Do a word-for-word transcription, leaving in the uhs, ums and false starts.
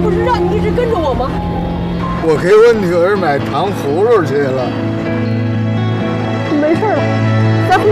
不是让你一直跟着我吗？ 我给我女儿买糖葫芦去了。 没事了。